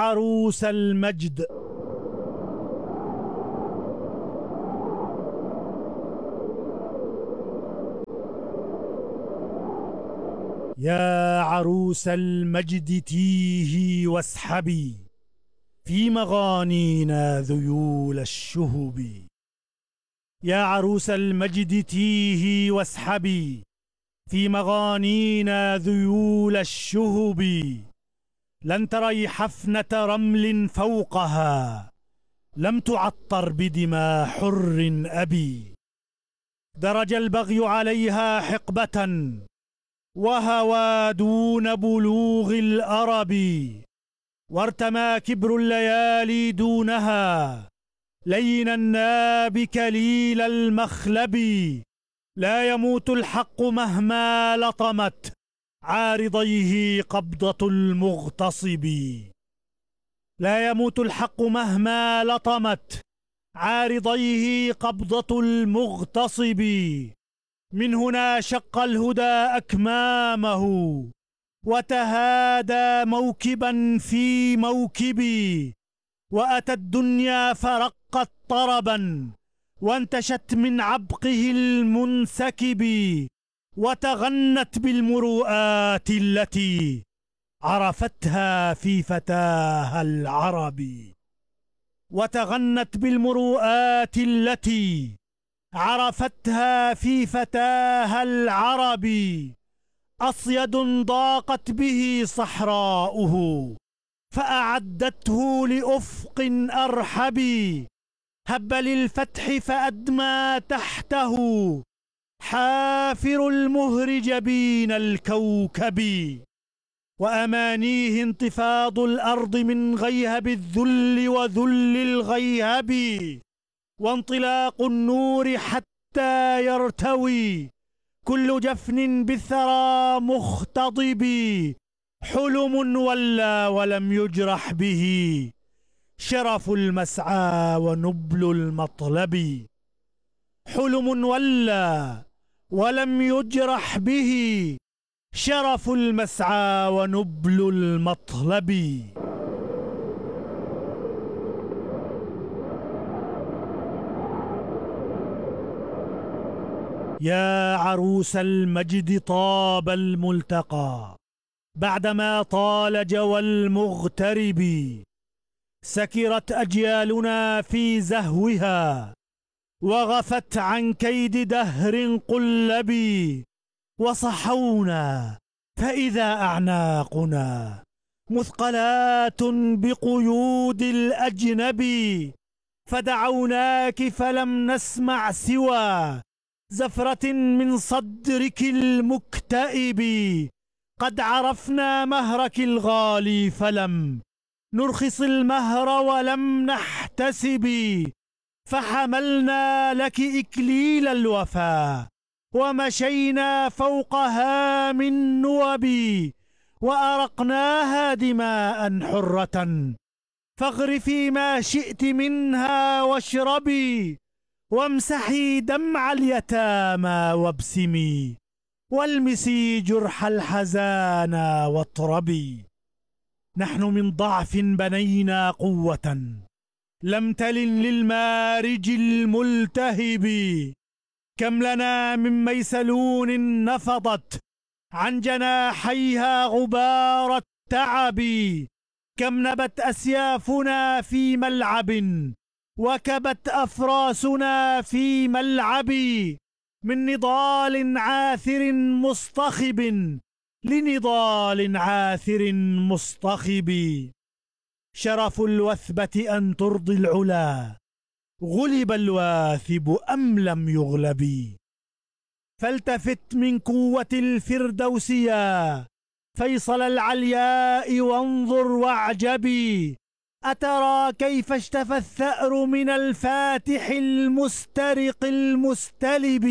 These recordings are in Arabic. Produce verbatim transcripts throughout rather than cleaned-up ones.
عروس المجد. يا عروس المجد تيهي واسحبي في مغانينا ذيول الشهب. يا عروس المجد تيهي واسحبي في مغانينا ذيول الشهب. لن تري حفنة رمل فوقها لم تعطر بدماء حر أبي. درج البغي عليها حقبة وهوى دون بلوغ الأرب. وارتمى كبر الليالي دونها لين الناب كليل المخلب. لا يموت الحق مهما لطمت عارضيه قبضة المغتصب. لا يموت الحق مهما لطمت عارضيه قبضة المغتصب. من هنا شق الهدى أكمامه وتهادى موكبا في موكب. وأتى الدنيا فرقت طربا وانتشت من عبقه المنسكب. وتغنت بالمروءات التي عرفتها في فتاها العرب. وتغنت بالمروءات التي عرفتها في فتاها العرب. أصيد ضاقت به صحراؤه فأعدته لأفق أرحب. هب للفتح فأدمى تحته حافر المهر جبين الكوكب. وأمانيه انتفاض الأرض من غيهب الذل وذل الغيهب. وانطلاق النور حتى يرتوي كل جفن بالثرى مختضب. حلم ولى ولم يجرح به شرف المسعى ونبل المطلب. حلم ولى ولم يجرح به شرف المسعى ونبل المطلب. يا عروس المجد طاب الملتقى بعدما طال جوى المغترب. سكرت أجيالنا في زهوها وغفت عن كيد دهر قلب. وصحونا فإذا أعناقنا مثقلات بقيود الأجنب. فدعوناك فلم نسمع سوى زفرة من صدرك المكتئب. قد عرفنا مهرك الغالي فلم نرخص المهر ولم نحتسب. فحملنا لك إكليل الوفا ومشينا فوقها من نوب. وأرقناها دماء حرة فاغرفي ما شئت منها واشربي. وامسحي دمع اليتامى وابسمي والمسي جرح الحزان واطربي. نحن من ضعف بنينا قوة لم تلن للمارج الملتهب. كم لنا من ميسلون نفضت عن جناحيها غبار التعب. كم نبت أسيافنا في ملعب وكبت أفراسنا في ملعب. من نضال عاثر مصطخب لنضال عاثر مصطخب. شرف الوثبة أن ترضي العلا غلب الواثب أم لم يغلب. فالتفت من قوة الفردوسيا فيصل العلياء وانظر واعجبي. أترى كيف اشتفى الثأر من الفاتح المسترق المستلب.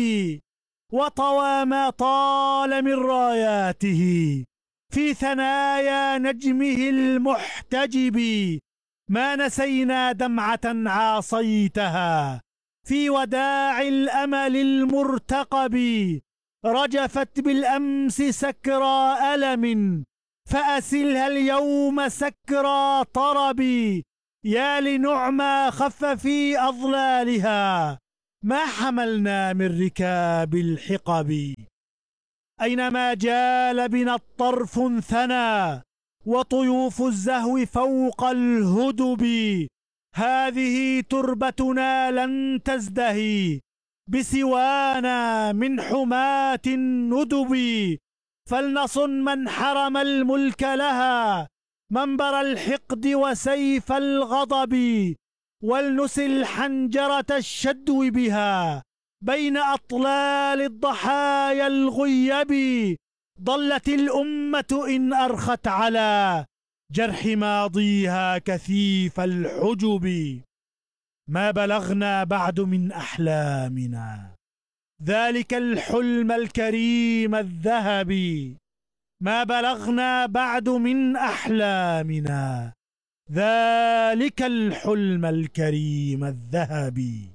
وطوى ما طال من راياته في ثنايا نجمه المحتجب. ما نسينا دمعة عاصيتها في وداع الأمل المرتقب. رجفت بالأمس سكرى ألم فأسلها اليوم سكرى طربي، يا لنعمى خف في أظلالها ما حملنا من ركاب الحقب. أينما جال بنا الطرف انثنى وطيوف الزهو فوق الهدب، هذه تربتنا لن تزدهي بسوانا من حماة الندب. فلنصن من حرم الملك لها منبر الحقد وسيف الغضب، ولنسل حنجرة الشدو بها بين أطلال الضحايا الغيب. ضلت الأمة إن أرخت على جرح ماضيها كثيف الحجب. ما بلغنا بعد من أحلامنا ذلك الحلم الكريم الذهبي، ما بلغنا بعد من أحلامنا ذلك الحلم الكريم الذهبي.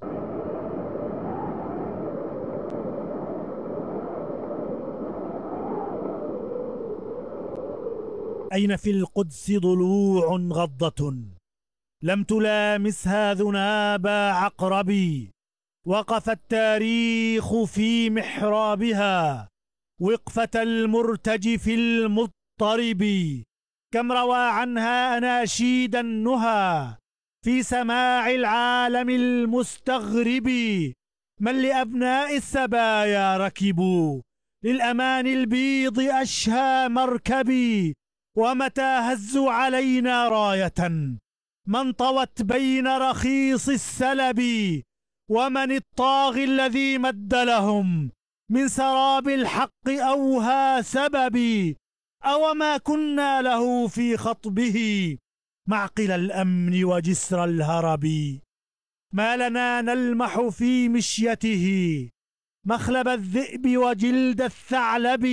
أين في القدس ضلوع غضة لم تلامسها ذناب عقربي، وقف التاريخ في محرابها وقفة المرتجف المضطرب. كم روى عنها أناشيد النهى في سماع العالم المستغرب. من لأبناء السبايا ركبوا للأمان البيض أشهى مركبي، ومتى هزوا علينا راية من طوت بين رخيص السلب. ومن الطاغي الذي مد لهم من سراب الحق أوهى سببي، أو ما كنا له في خطبه معقل الأمن وجسر الهرب. ما لنا نلمح في مشيته مخلب الذئب وجلد الثعلب.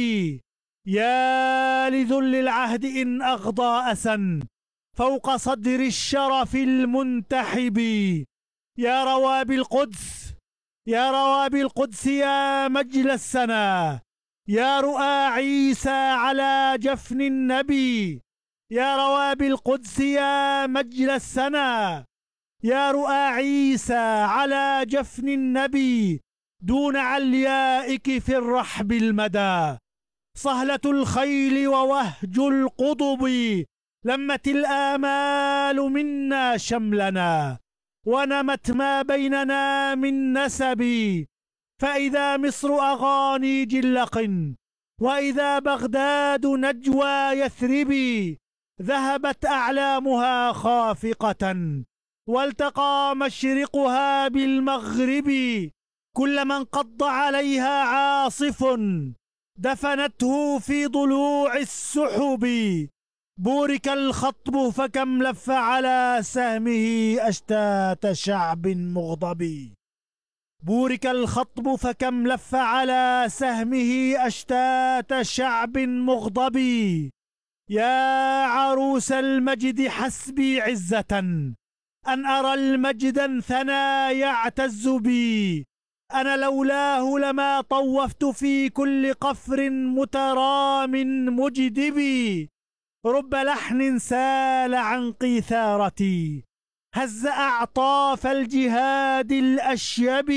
يا لذل العهد إن أغضى أسا فوق صدر الشرف المنتحب. يا روابي القدس يا روابي القدس يا مجل السنا، يا رؤى عيسى على جفن النبي. يا روابي القدس يا مجل السنا، يا رؤى عيسى على جفن النبي. دون عليائك في الرحب المدى صهلة الخيل ووهج القضب. لمت الآمال منا شملنا ونمت ما بيننا من نسب. فإذا مصر أغاني جلق وإذا بغداد نجوى يثرب، ذهبت أعلامها خافقة والتقى مشرقها بالمغرب. كل من قض عليها عاصف دفنته في ضلوع السحب. بورك الخطب فكم لف على سهمه أشتات شعب مغضب. بورك الخطب فكم لف على سهمه أشتات شعب مغضب. يا عروس المجد حسبي عزة أن أرى المجد انثنى يعتز بي. أنا لولاه لما طوفت في كل قفر مترام مجدبي. رب لحن سال عن قيثارتي هز أعطاف الجهاد الأشيب.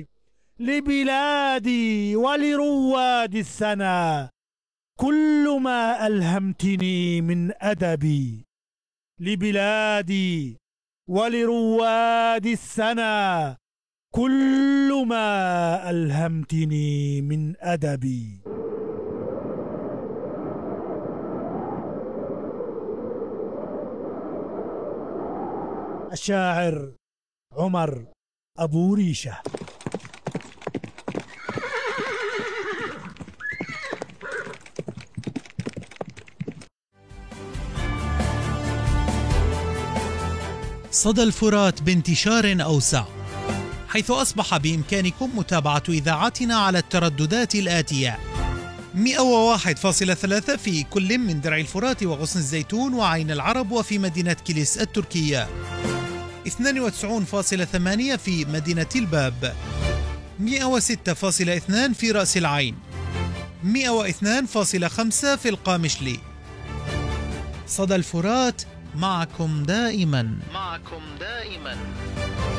لبلادي ولرواد السنا كل ما ألهمتني من أدبي. لبلادي ولرواد السنا كل ما ألهمتني من أدبي. الشاعر عمر أبو ريشة. صدى الفرات بانتشار أوسع، حيث أصبح بإمكانكم متابعة إذاعتنا على الترددات الآتية: مئة وواحد فاصلة ثلاثة في كل من درع الفرات وغصن الزيتون وعين العرب وفي مدينة كيليس التركية، اثنين وتسعين فاصلة ثمانية في مدينة الباب، مئة وستة فاصلة اثنين في رأس العين، مئة واثنين فاصلة خمسة في القامشلي، صدى الفرات، معكم دائما معكم دائما